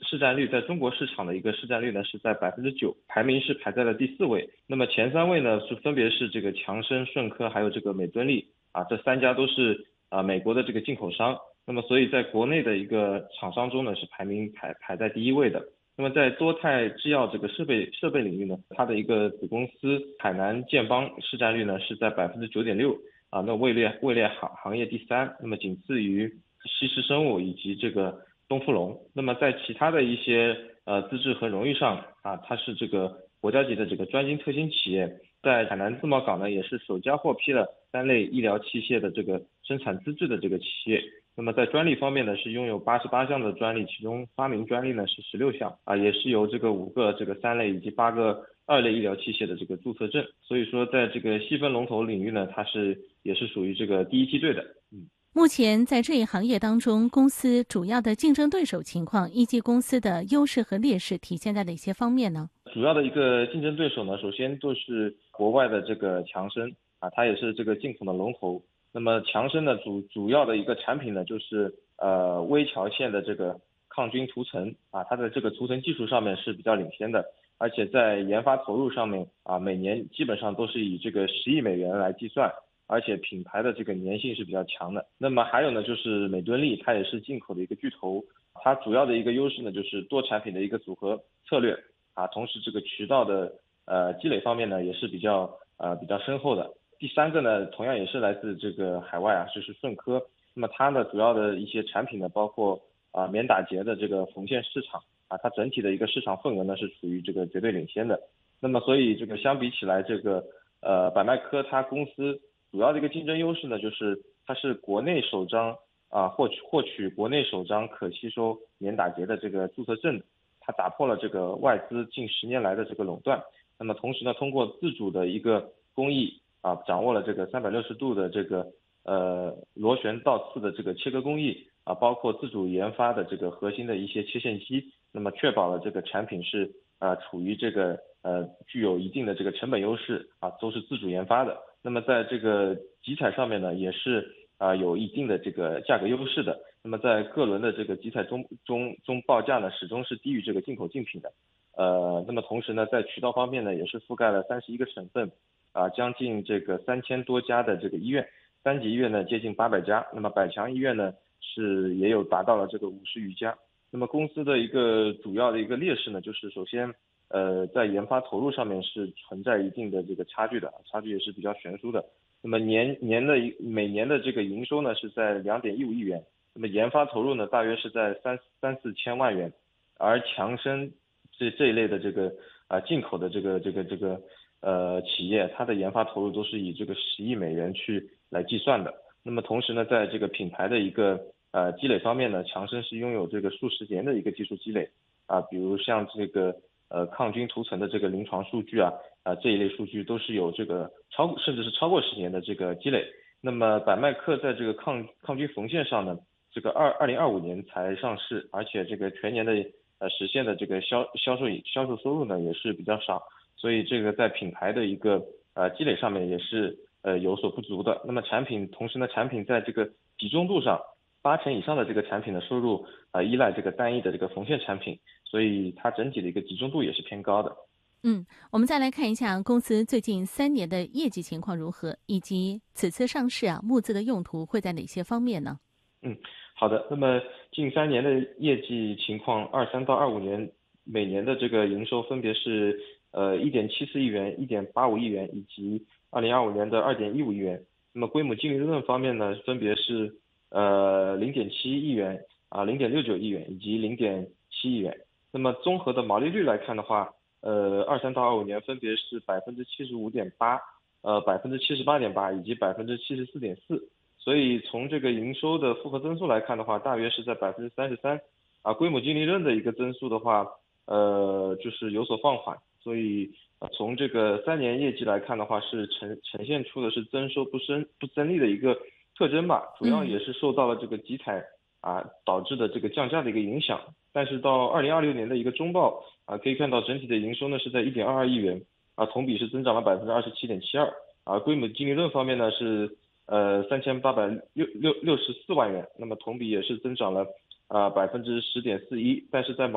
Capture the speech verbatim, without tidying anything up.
市占率在中国市场的一个市占率呢是在百分之九，排名是排在了第四位。那么前三位呢是分别是这个强生、顺科还有这个美敦力啊，这三家都是啊美国的这个进口商。那么所以在国内的一个厂商中呢是排名排排在第一位的。那么在多肽制药这个设备设备领域呢，它的一个子公司海南健邦市占率呢是在百分之九点六啊，那位列位列行行业第三，那么仅次于西施生物以及这个东富龙。那么在其他的一些呃资质和荣誉上啊，它是这个国家级的这个专精特新企业，在海南自贸港呢也是首家获批了三类医疗器械的这个生产资质的这个企业。那么在专利方面呢，是拥有八十八项的专利，其中发明专利呢是十六项啊，也是由这个五个这个三类以及八个二类医疗器械的这个注册证。所以说，在这个细分龙头领域呢，它是也是属于这个第一梯队的。嗯。 目前在这一行业当中，公司主要的竞争对手情况以及公司的优势和劣势体现在哪些方面呢？ 主要的一个竞争对手呢，首先就是国外的这个强生啊，它也是这个进口的龙头。那么强生呢主主要的一个产品呢，就是呃微桥线的这个抗菌涂层啊，它的这个涂层技术上面是比较领先的，而且在研发投入上面啊，每年基本上都是以这个十亿美元来计算，而且品牌的这个粘性是比较强的。那么还有呢，就是美敦力，它也是进口的一个巨头，它主要的一个优势呢，就是多产品的一个组合策略啊，同时这个渠道的呃积累方面呢，也是比较呃比较深厚的。第三个呢，同样也是来自这个海外啊，就是顺科。那么它呢，主要的一些产品呢，包括啊免打结的这个缝线市场啊，它整体的一个市场份额呢是处于这个绝对领先的。那么所以这个相比起来，这个呃百脉科它公司主要的一个竞争优势呢，就是它是国内首张啊获取获取国内首张可吸收免打结的这个注册证，它打破了这个外资近十年来的这个垄断。那么同时呢，通过自主的一个工艺啊，掌握了这个三百六十度的这个呃螺旋倒刺的这个切割工艺啊，包括自主研发的这个核心的一些切线机，那么确保了这个产品是呃处于这个呃具有一定的这个成本优势啊，都是自主研发的。那么在这个集采上面呢，也是啊、呃、有一定的这个价格优势的。那么在各轮的这个集采中中中报价呢，始终是低于这个进口竞品的。呃，那么同时呢，在渠道方面呢，也是覆盖了三十一个省份。啊，将近这个三千多家的这个医院，三级医院呢接近八百家，那么百强医院呢是也有达到了这个五十余家。那么公司的一个主要的一个劣势呢，就是首先呃在研发投入上面是存在一定的这个差距的，差距也是比较悬殊的。那么年年的每年的这个营收呢是在两点一五亿元，那么研发投入呢大约是在三三四千万元，而强生这这一类的这个啊进口的这个这个这个。呃，企业它的研发投入都是以这个十亿美元去来计算的。那么同时呢，在这个品牌的一个呃积累方面呢，强生是拥有这个数十年的一个技术积累啊，比如像这个呃抗菌涂层的这个临床数据啊啊这一类数据都是有这个超甚至是超过十年的这个积累。那么百脉克在这个抗抗菌缝线上呢，这个二二零二五年才上市，而且这个全年的呃实现的这个销销售销售收入呢也是比较少。所以这个在品牌的一个呃积累上面也是呃有所不足的。那么产品同时呢，产品在这个集中度上，八成以上的这个产品的收入啊、呃、依赖这个单一的这个缝线产品，所以它整体的一个集中度也是偏高的。 嗯，我们再来看一下公司最近三年的业绩情况如何，以及此次上市啊募资的用途会在哪些方面呢？ 嗯，好的。那么近三年的业绩情况，二三到二五年每年的这个营收分别是呃一点七四亿元、一点八五亿元以及二零二五年的二点一五亿元。那么归母净利润方面呢，分别是呃零点七亿元啊、零点六九亿元以及零点七亿元。那么综合的毛利率来看的话，呃二三到二五年分别是百分之七十五点八、呃百分之七十八点八以及百分之七十四点四。所以从这个营收的复合增速来看的话，大约是在百分之三十三啊。归母净利润的一个增速的话，呃，就是有所放缓。所以呃，从这个三年业绩来看的话，是呈呈现出的是增收不增不增利的一个特征吧。主要也是受到了这个集采啊导致的这个降价的一个影响。但是到二零二六年的一个中报啊，可以看到整体的营收呢是在一点二二亿元啊，同比是增长了百分之二十七点七二啊。归母净利润方面呢是。呃，三千八百六六六十四万元，那么同比也是增长了啊百分之十点四一，但是在